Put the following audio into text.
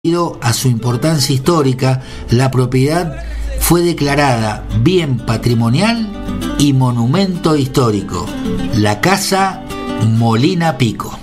Debido a su importancia histórica, la propiedad fue declarada bien patrimonial y monumento histórico, la Casa Molina Pico.